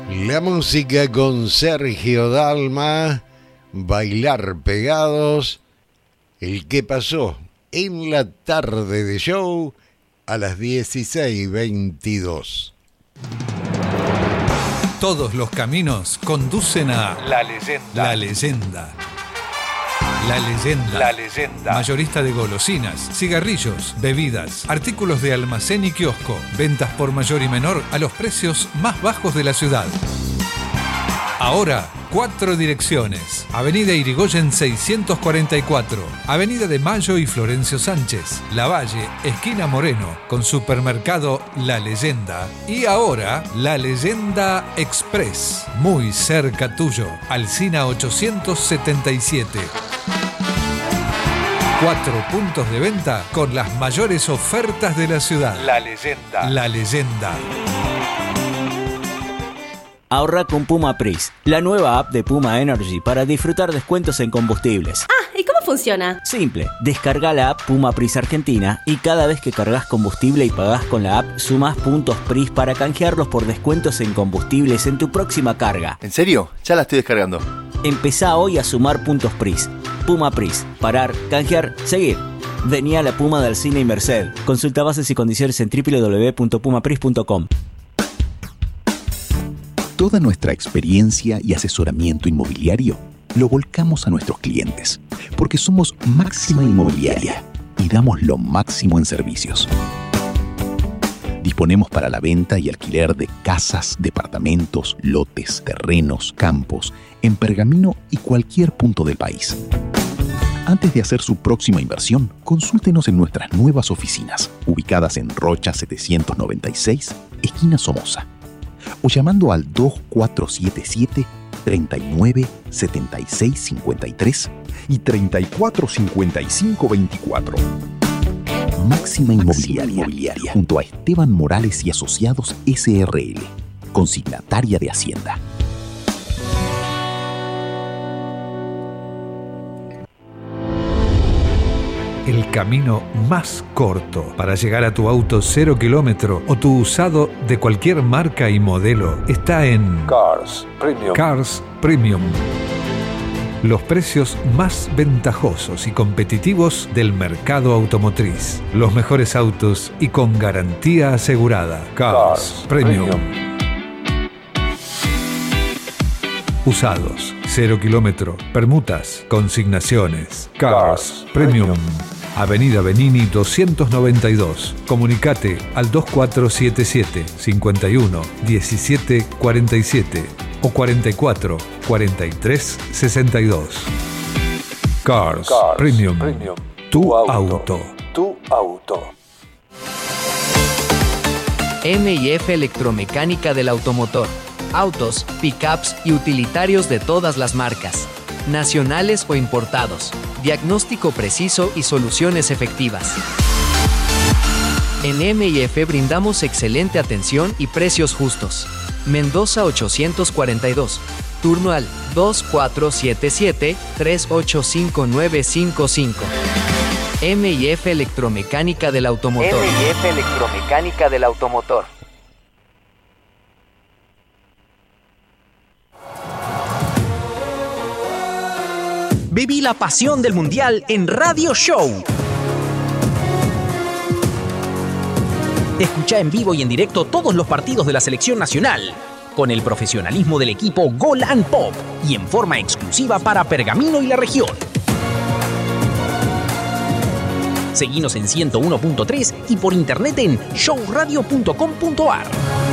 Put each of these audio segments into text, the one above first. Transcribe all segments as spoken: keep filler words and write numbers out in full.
La música con Sergio Dalma, Bailar Pegados, el que pasó en la tarde de show a las dieciséis veintidós. Todos los caminos conducen a La Leyenda. La Leyenda. La Leyenda. La Leyenda. Mayorista de golosinas, cigarrillos, bebidas, artículos de almacén y kiosco. Ventas por mayor y menor a los precios más bajos de la ciudad. Ahora, cuatro direcciones. Avenida Irigoyen seiscientos cuarenta y cuatro, Avenida de Mayo y Florencio Sánchez, Lavalle, esquina Moreno, con supermercado La Leyenda. Y ahora, La Leyenda Express, muy cerca tuyo, Alsina ochocientos setenta y siete. Cuatro puntos de venta con las mayores ofertas de la ciudad. La Leyenda. La Leyenda. Ahorra con Puma Pris, la nueva app de Puma Energy para disfrutar descuentos en combustibles. Ah, ¿y cómo funciona? Simple, descarga la app Puma Pris Argentina y cada vez que cargas combustible y pagás con la app, sumás puntos Pris para canjearlos por descuentos en combustibles en tu próxima carga. ¿En serio? Ya la estoy descargando. Empezá hoy a sumar puntos Pris. Puma Pris, parar, canjear, seguir. Vení a la Puma de Alsina y Merced. Consulta bases y condiciones en doble u doble u doble u punto puma pris punto com. Toda nuestra experiencia y asesoramiento inmobiliario lo volcamos a nuestros clientes, porque somos Máxima Inmobiliaria y damos lo máximo en servicios. Disponemos para la venta y alquiler de casas, departamentos, lotes, terrenos, campos, en Pergamino y cualquier punto del país. Antes de hacer su próxima inversión, consúltenos en nuestras nuevas oficinas, ubicadas en Rocha setecientos noventa y seis, esquina Somoza, o llamando al dos cuatro siete siete, tres nueve, siete seis cinco tres y treinta y cuatro cincuenta y cinco veinticuatro. Máxima Inmobiliaria, Inmobiliaria, junto a Esteban Morales y Asociados S R L, consignataria de Hacienda. El camino más corto para llegar a tu auto cero kilómetro o tu usado de cualquier marca y modelo está en Cars Premium. Cars Premium. Los precios más ventajosos y competitivos del mercado automotriz. Los mejores autos y con garantía asegurada. Cars, Cars Premium. Premium. Usados, cero kilómetro, permutas, consignaciones. Cars, Cars Premium. Premium. Avenida Benini doscientos noventa y dos. Comunicate al dos cuatro siete siete, cinco uno, diecisiete cuarenta y siete o cuarenta y cuatro, cuarenta y tres sesenta y dos. Cars, Cars Premium. Premium. Tu, Tu auto. auto. Tu auto. M y F Electromecánica del Automotor. Autos, pickups y utilitarios de todas las marcas, nacionales o importados. Diagnóstico preciso y soluciones efectivas. En M y F brindamos excelente atención y precios justos. Mendoza ochocientos cuarenta y dos. Turno al dos cuatro siete siete, tres ocho cinco nueve cinco cinco. M y F Electromecánica del Automotor. M y F Electromecánica del Automotor. Viví la pasión del Mundial en Radio Show. Escucha en vivo y en directo todos los partidos de la selección nacional, con el profesionalismo del equipo Gol and Pop y en forma exclusiva para Pergamino y la región. Seguinos en ciento uno punto tres y por internet en show radio punto com punto a r.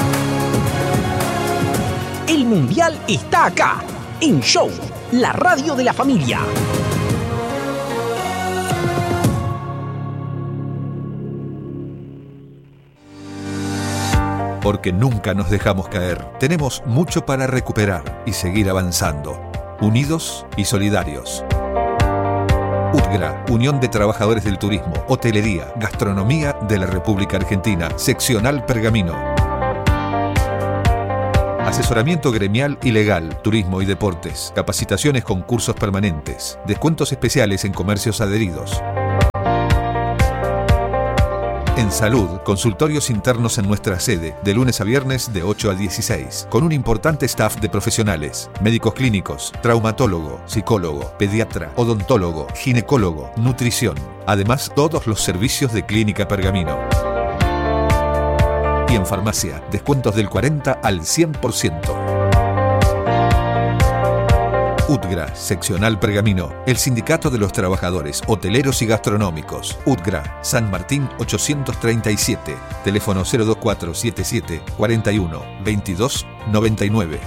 El Mundial está acá, en Show, la radio de la familia. Porque nunca nos dejamos caer. Tenemos mucho para recuperar y seguir avanzando. Unidos y solidarios. UTGRA, Unión de Trabajadores del Turismo, Hotelería, Gastronomía de la República Argentina, Seccional Pergamino. Asesoramiento gremial y legal, turismo y deportes, capacitaciones con cursos permanentes, descuentos especiales en comercios adheridos. En salud, consultorios internos en nuestra sede, de lunes a viernes de ocho a dieciséis, con un importante staff de profesionales, médicos clínicos, traumatólogo, psicólogo, pediatra, odontólogo, ginecólogo, nutrición. Además, todos los servicios de Clínica Pergamino. Y en farmacia, descuentos del cuarenta al cien por ciento. U T G R A, Seccional Pergamino, el Sindicato de los Trabajadores Hoteleros y Gastronómicos. U T G R A, San Martín ochocientos treinta y siete, teléfono cero dos cuatro siete siete cuarenta y uno veintidós noventa y nueve.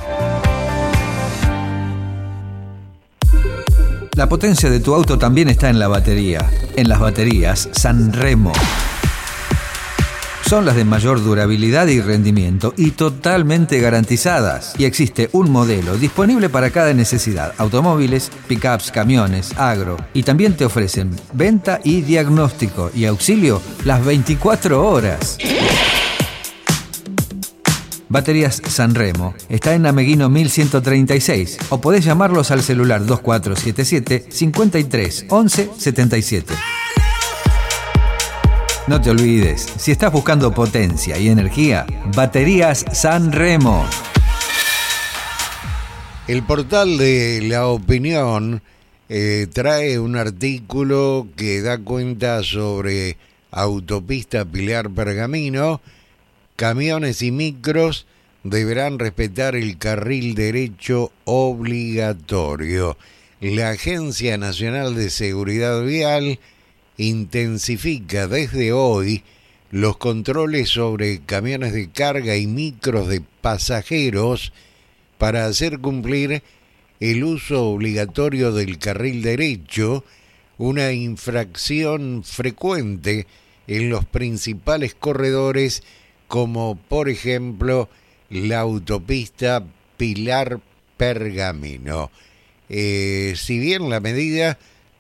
La potencia de tu auto también está en la batería. En las baterías Sanremo. Son las de mayor durabilidad y rendimiento y totalmente garantizadas. Y existe un modelo disponible para cada necesidad: automóviles, pickups, camiones, agro. Y también te ofrecen venta y diagnóstico y auxilio las veinticuatro horas. Baterías Sanremo. Está en Ameguino mil ciento treinta y seis o podés llamarlos al celular dos cuatro siete siete cincuenta y tres once setenta y siete. No te olvides, si estás buscando potencia y energía, Baterías Sanremo. El portal de La Opinión eh, trae un artículo que da cuenta sobre autopista Pilar Pergamino. Camiones y micros deberán respetar el carril derecho obligatorio. La Agencia Nacional de Seguridad Vial intensifica desde hoy los controles sobre camiones de carga y micros de pasajeros para hacer cumplir el uso obligatorio del carril derecho, una infracción frecuente en los principales corredores, como por ejemplo la autopista Pilar Pergamino. Eh, si bien la medida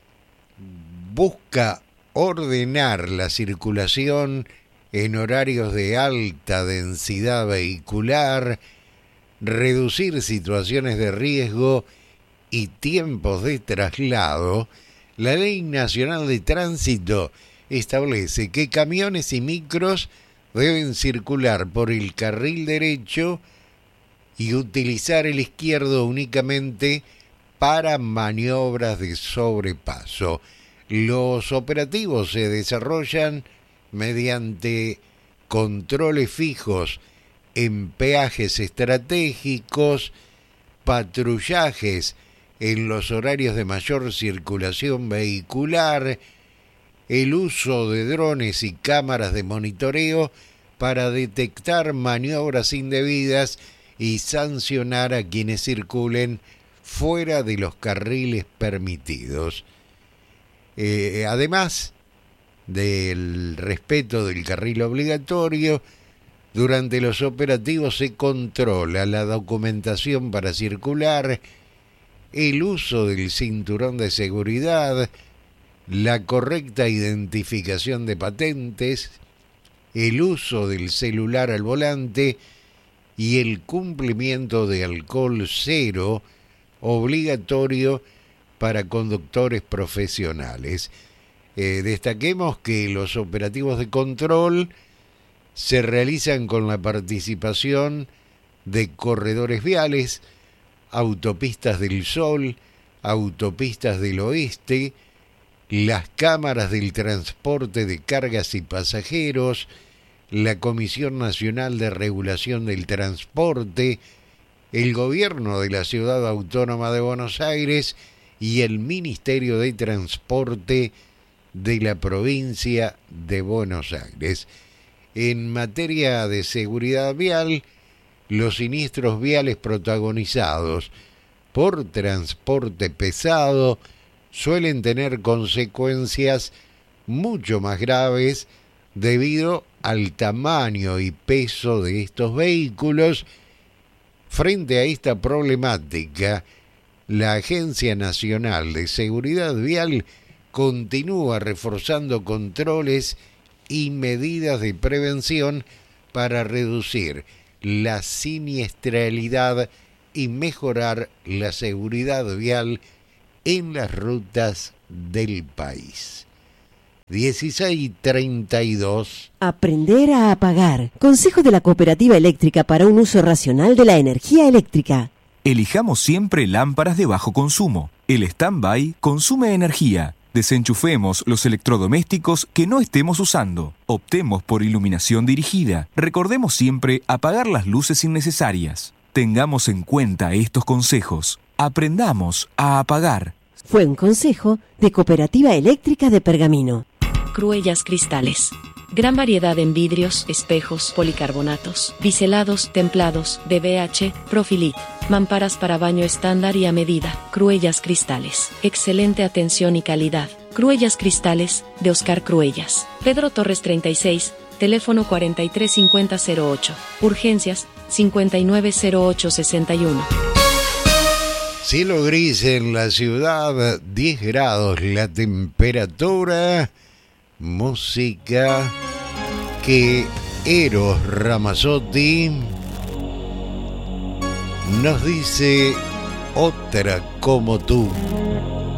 busca ordenar la circulación en horarios de alta densidad vehicular, reducir situaciones de riesgo y tiempos de traslado, la Ley Nacional de Tránsito establece que camiones y micros deben circular por el carril derecho y utilizar el izquierdo únicamente para maniobras de sobrepaso. Los operativos se desarrollan mediante controles fijos en peajes estratégicos, patrullajes en los horarios de mayor circulación vehicular, el uso de drones y cámaras de monitoreo para detectar maniobras indebidas y sancionar a quienes circulen fuera de los carriles permitidos. Eh, además del respeto del carril obligatorio, durante los operativos se controla la documentación para circular, el uso del cinturón de seguridad, la correcta identificación de patentes, el uso del celular al volante y el cumplimiento de alcohol cero obligatorio para conductores profesionales. Eh, destaquemos que los operativos de control se realizan con la participación de corredores viales, autopistas del Sol, autopistas del Oeste, las cámaras del transporte de cargas y pasajeros, la Comisión Nacional de Regulación del Transporte, el Gobierno de la Ciudad Autónoma de Buenos Aires y el Ministerio de Transporte de la provincia de Buenos Aires. En materia de seguridad vial, los siniestros viales protagonizados por transporte pesado suelen tener consecuencias mucho más graves debido al tamaño y peso de estos vehículos. Frente a esta problemática, la Agencia Nacional de Seguridad Vial continúa reforzando controles y medidas de prevención para reducir la siniestralidad y mejorar la seguridad vial en las rutas del país. dieciséis treinta y dos. Aprender a apagar. Consejo de la Cooperativa Eléctrica para un uso racional de la energía eléctrica. Elijamos siempre lámparas de bajo consumo. El stand-by consume energía. Desenchufemos los electrodomésticos que no estemos usando. Optemos por iluminación dirigida. Recordemos siempre apagar las luces innecesarias. Tengamos en cuenta estos consejos. Aprendamos a apagar. Fue un consejo de Cooperativa Eléctrica de Pergamino. Cruellas Cristales. Gran variedad en vidrios, espejos, policarbonatos, biselados, templados, D B H, Profilit. Mamparas para baño estándar y a medida. Cruellas Cristales. Excelente atención y calidad. Cruellas Cristales, de Oscar Cruellas. Pedro Torres treinta y seis, teléfono cuarenta y tres cincuenta cero ocho. Urgencias, cincuenta y nueve cero ocho sesenta y uno. Cielo gris en la ciudad, diez grados la temperatura. Música que Eros Ramazzotti nos dice: otra como tú.